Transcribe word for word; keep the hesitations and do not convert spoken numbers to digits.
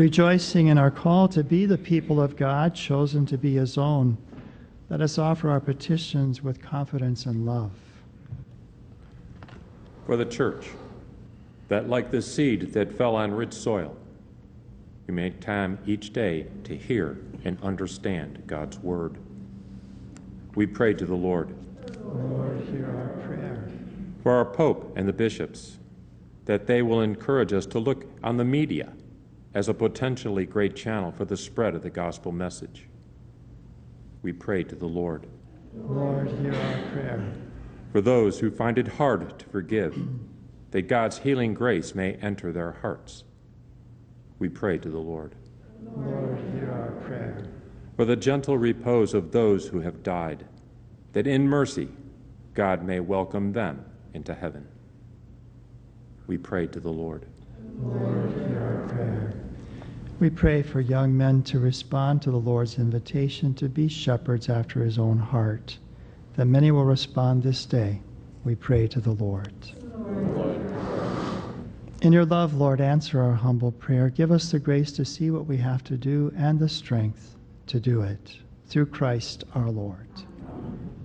Rejoicing in our call to be the people of God, chosen to be his own, let us offer our petitions with confidence and love. For the church, that like the seed that fell on rich soil, we make time each day to hear and understand God's word. We pray to the Lord. Lord, hear our prayer. For our Pope and the bishops, that they will encourage us to look on the media as a potentially great channel for the spread of the gospel message. We pray to the Lord. Lord, hear our prayer. For those who find it hard to forgive, that God's healing grace may enter their hearts. We pray to the Lord. Lord, hear our prayer. For the gentle repose of those who have died, that in mercy God may welcome them into heaven. We pray to the Lord. Lord, hear our prayer. We pray for young men to respond to the Lord's invitation to be shepherds after his own heart, that many will respond this day. We pray to the Lord. Lord. In your love, Lord, answer our humble prayer. Give us the grace to see what we have to do and the strength to do it. Through Christ our Lord.